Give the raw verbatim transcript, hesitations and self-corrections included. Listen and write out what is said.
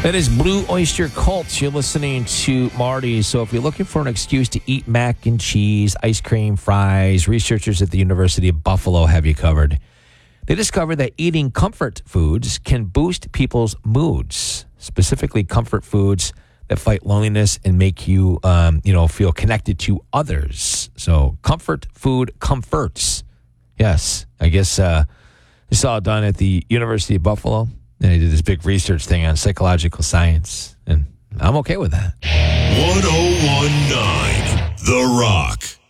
That is Blue Oyster Cult. You're listening to Marty. So if you're looking for an excuse to eat mac and cheese, ice cream, fries, researchers at the University of Buffalo have you covered. They discovered that eating comfort foods can boost people's moods, specifically comfort foods that fight loneliness and make you, um, you know, feel connected to others. So comfort food comforts. Yes, I guess uh, I saw it done at the University of Buffalo. And they did this big research thing on psychological science, and I'm okay with that. ten nineteen The Rock.